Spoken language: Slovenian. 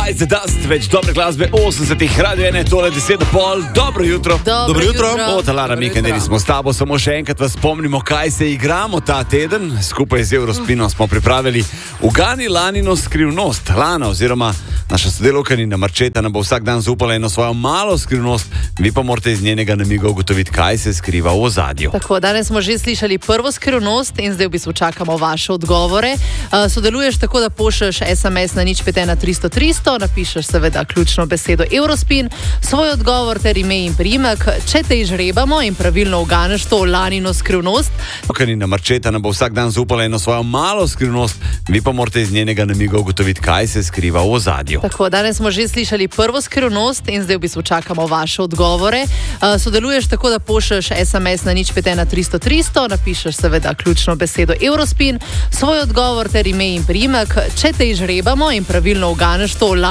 Bite the Dust, več dobre glasbe 80-ih, Radio 1, tole 10:30. Dobro jutro. Dobro jutro. Lara, mi, kateri smo s tabo, samo še enkrat vas spomnimo, kaj se igramo ta teden. Skupaj z Eurospinom smo pripravili Ugani Lanino skrivnost. Lana oziroma naša sodelavka Nina Marčeta nam bo vsak dan zaupala eno svojo malo skrivnost, vi pa morate iz njenega namiga ugotoviti, kaj se skriva v ozadju. Tako, danes smo že slišali prvo skrivnost in zdaj v bistvu čakamo vaše odgovore. Sodeluješ tako, da pošlješ SMS na 051300, napišeš seveda ključno besedo Eurospin, svoj odgovor ter ime in priimek. Če te izžrebamo in pravilno uganeš to Lanino skrivnost. Nina Marčeta nam bo vsak dan zaupala eno svojo malo skrivnost, vi pa morate iz njenega namiga ugotoviti, kaj se skriva v ozadju. Tako, danes smo že slišali prvo skrivnost in zdaj v bistvu čakamo vaše odgovore. Sodeluješ tako, da pošlješ SMS na 051300, napišeš seveda ključno besedo Eurospin, svoj odgovor ter ime in priimek. Če te izžrebamo in pravilno uganeš to